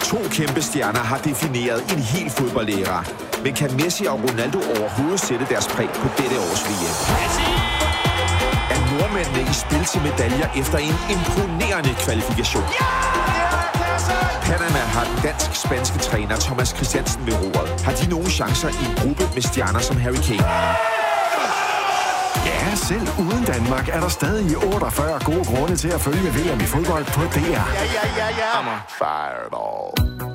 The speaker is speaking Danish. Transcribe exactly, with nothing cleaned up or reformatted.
To kæmpe stjerner har defineret en hel fodboldæra. Men kan Messi og Ronaldo overhovedet sætte deres præg på dette års V M? Er nordmændene i spil til medaljer efter en imponerende kvalifikation? Panama har den dansk-spanske træner Thomas Christiansen ved roret. Har de nogen chancer i en gruppe med stjerner som Harry Kane? Ja, selv uden Danmark er der stadig otteogfyrre gode grunde til at følge V M i fodbold på D R. Ja, ja, ja, ja. I'm a fireball.